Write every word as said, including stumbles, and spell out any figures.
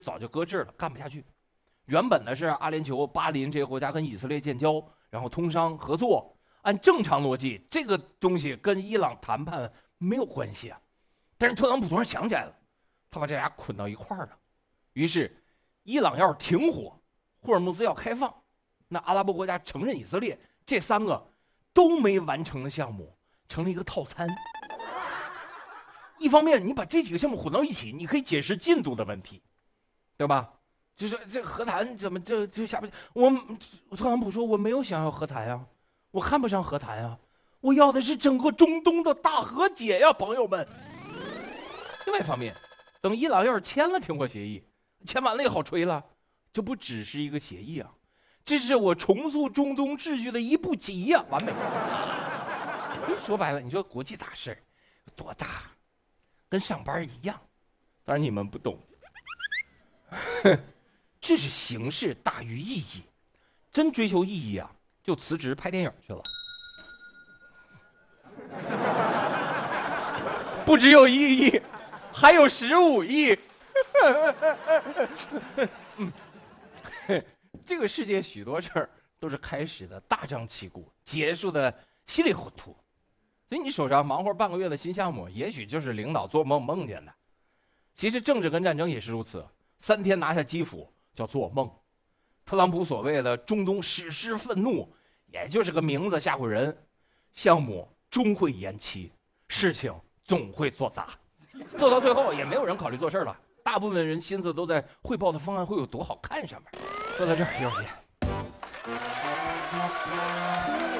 早就搁置了，干不下去。原本呢是阿联酋、巴林这些国家跟以色列建交，然后通商合作。按正常逻辑，这个东西跟伊朗谈判没有关系啊。但是特朗普突然想起来了，他把这俩捆到一块儿了。于是，伊朗要是停火，霍尔木兹要开放，那阿拉伯国家承认以色列，这三个都没完成的项目成了一个套餐。一方面，你把这几个项目混到一起，你可以解释进度的问题，对吧？就是这和谈怎么这就下不去？我特朗普说我没有想要和谈啊，我看不上和谈啊，我要的是整个中东的大和解呀，朋友们。另外一方面，等伊朗要是签了停火协议，签完了也好吹了，这不只是一个协议啊，这是我重塑中东秩序的一步棋呀，完美。说白了，你说国际大事多大，跟上班一样，当然你们不懂。这是形式大于意义，真追求意义啊，就辞职拍电影去了。不只有意义，还有十五亿。嗯，这个世界许多事儿都是开始的大张旗鼓，结束的稀里糊涂。所以你手上忙活半个月的新项目，也许就是领导做梦梦见的。其实政治跟战争也是如此，三天拿下基辅叫做梦。特朗普所谓的中东史诗愤怒，也就是个名字吓唬人。项目终会延期，事情总会做砸，做到最后也没有人考虑做事了，大部分人心思都在汇报的方案会有多好看上面。说到这儿，一会儿见。